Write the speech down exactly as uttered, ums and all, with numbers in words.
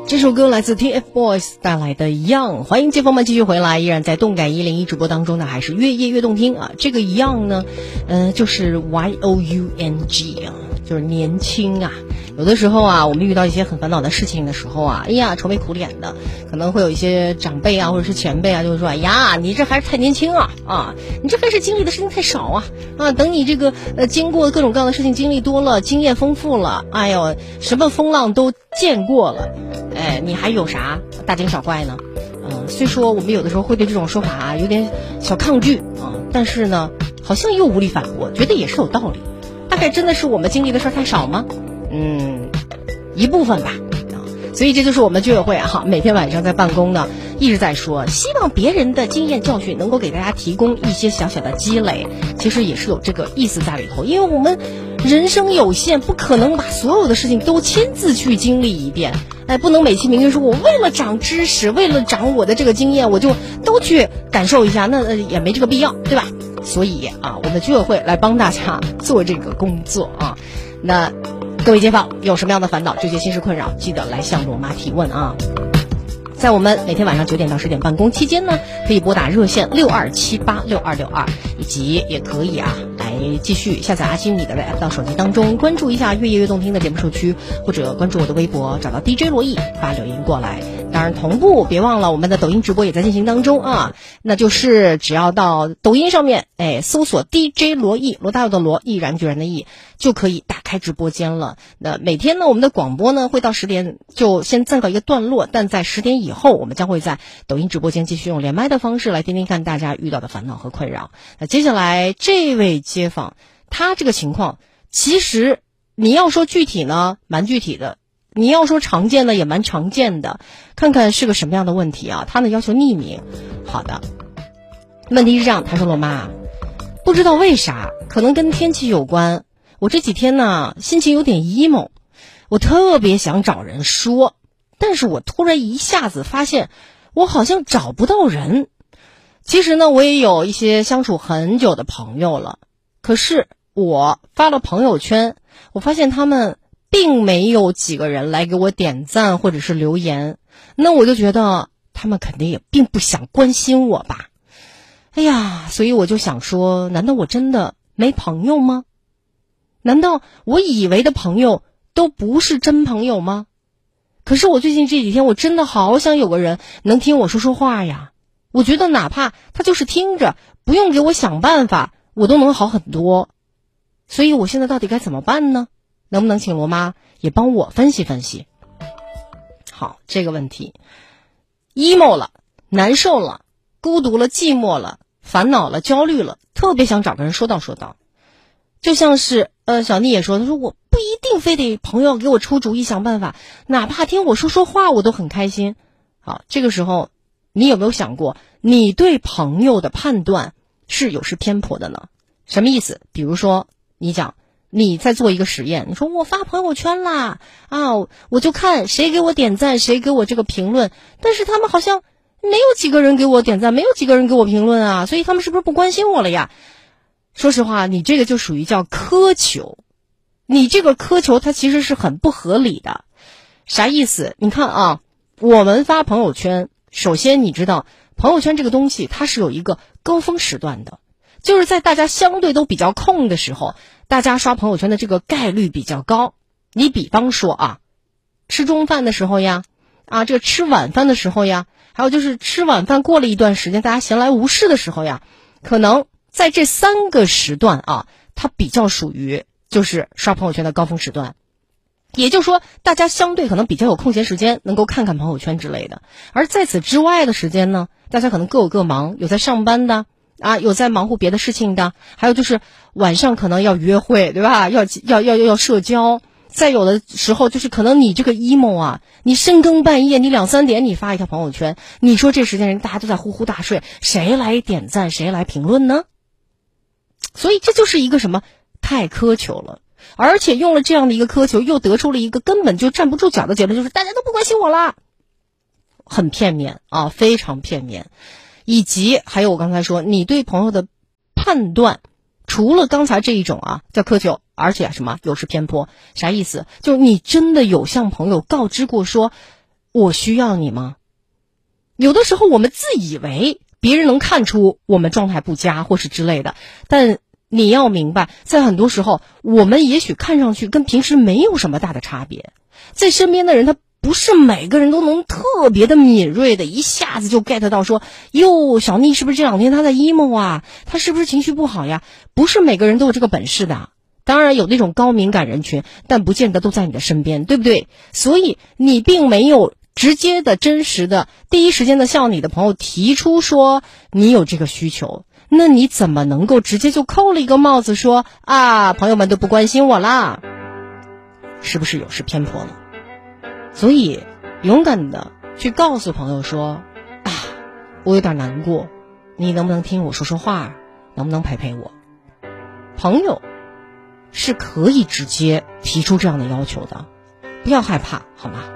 这首歌来自 T F Boys 带来的 Young， 欢迎街坊们继续回来，依然在动感一零一直播当中呢，还是越夜越动听啊。这个 Young 呢，呃，就是 Y O U N G 啊，就是年轻啊。有的时候啊，我们遇到一些很烦恼的事情的时候啊，哎呀，愁眉苦脸的，可能会有一些长辈啊，或者是前辈啊，就会说，哎呀，你这还是太年轻啊，啊，你这还是经历的事情太少啊，啊，等你这个呃经过各种各样的事情经历多了，经验丰富了，哎呦，什么风浪都见过了，哎，你还有啥大惊小怪呢？嗯、呃，虽说我们有的时候会对这种说法啊有点小抗拒啊，但是呢，好像又无力反驳，觉得也是有道理。大概真的是我们经历的事儿太少吗？嗯，一部分吧。所以这就是我们居委会哈、啊，每天晚上在办公呢，一直在说，希望别人的经验教训能够给大家提供一些小小的积累，其实也是有这个意思在里头。因为我们人生有限，不可能把所有的事情都亲自去经历一遍，哎，不能美其名曰说我为了长知识，为了长我的这个经验，我就都去感受一下，那也没这个必要，对吧？所以啊，我们居委会来帮大家做这个工作啊，那。各位街坊有什么样的烦恼、这些心事困扰，记得来向罗妈提问啊！在我们每天晚上九点到十点办公期间呢，可以拨打热线六二七八六二六二，以及也可以啊来继续下载阿基米德的 app 到手机当中，关注一下越夜越动听的节目社区，或者关注我的微博，找到 D J 罗毅发留言过来。当然同步别忘了我们的抖音直播也在进行当中啊，那就是只要到抖音上面哎搜索 D J 罗毅，罗大佑的罗，毅然决然的毅，就可以打开直播间了。那每天呢我们的广播呢会到十点就先暂告一个段落，但在十点以后我们将会在抖音直播间继续用连麦的方式来听听看大家遇到的烦恼和困扰。那接下来这位街坊他这个情况其实你要说具体呢蛮具体的，你要说常见的也蛮常见的，看看是个什么样的问题啊。他呢要求匿名。好的，问题是这样，他说罗妈，不知道为啥，可能跟天气有关，我这几天呢心情有点 emo， 我特别想找人说，但是我突然一下子发现我好像找不到人。其实呢我也有一些相处很久的朋友了，可是我发了朋友圈，我发现他们并没有几个人来给我点赞或者是留言，那我就觉得他们肯定也并不想关心我吧。哎呀，所以我就想说，难道我真的没朋友吗？难道我以为的朋友都不是真朋友吗？可是我最近这几天我真的好想有个人能听我说说话呀，我觉得哪怕他就是听着，不用给我想办法，我都能好很多。所以我现在到底该怎么办呢？能不能请罗妈也帮我分析分析？好，这个问题 emo 了，难受了，孤独了，寂寞了，烦恼了，焦虑了，特别想找个人说道说道。就像是呃，小妮也说，她说我不一定非得朋友给我出主意想办法，哪怕听我说说话我都很开心。好，这个时候你有没有想过，你对朋友的判断是有失偏颇的呢？什么意思？比如说你讲你在做一个实验，你说我发朋友圈啦啊，我就看谁给我点赞，谁给我这个评论，但是他们好像没有几个人给我点赞，没有几个人给我评论啊，所以他们是不是不关心我了呀？说实话，你这个就属于叫苛求，你这个苛求它其实是很不合理的。啥意思？你看啊，我们发朋友圈，首先你知道朋友圈这个东西它是有一个高峰时段的，就是在大家相对都比较空的时候，大家刷朋友圈的这个概率比较高。你比方说啊，吃中饭的时候呀，啊，这个吃晚饭的时候呀，还有就是吃晚饭过了一段时间，大家闲来无事的时候呀，可能在这三个时段啊，它比较属于就是刷朋友圈的高峰时段。也就是说，大家相对可能比较有空闲时间，能够看看朋友圈之类的。而在此之外的时间呢，大家可能各有各忙，有在上班的啊，有在忙活别的事情的，还有就是晚上可能要约会，对吧？要要要要社交。再有的时候就是可能你这个 emo 啊，你深更半夜，你两三点你发一条朋友圈，你说这时间人大家都在呼呼大睡，谁来点赞，谁来评论呢？所以这就是一个什么太苛求了，而且用了这样的一个苛求，又得出了一个根本就站不住脚的结论，就是大家都不关心我啦，很片面啊，非常片面。以及还有我刚才说，你对朋友的判断，除了刚才这一种啊叫苛求，而且什么有失偏颇。啥意思？就是你真的有向朋友告知过说， 我需要你吗？有的时候我们自以为别人能看出我们状态不佳或是之类的，但你要明白，在很多时候我们也许看上去跟平时没有什么大的差别，在身边的人他不是每个人都能特别的敏锐的一下子就 get 到说，哟，小妮是不是这两天她在 emo 啊，她是不是情绪不好呀？不是每个人都有这个本事的，当然有那种高敏感人群，但不见得都在你的身边，对不对？所以你并没有直接的真实的第一时间的向你的朋友提出说你有这个需求，那你怎么能够直接就扣了一个帽子说啊，朋友们都不关心我啦？是不是有失偏颇了？所以勇敢的去告诉朋友说啊，我有点难过，你能不能听我说说话，能不能陪陪我？朋友是可以直接提出这样的要求的，不要害怕，好吗？